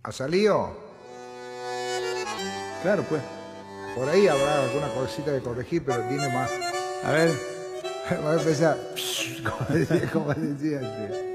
¿Ha salido? Claro, pues. Por ahí habrá alguna cosita de corregir, pero tiene más. A ver. Va a empezar, como decía antes.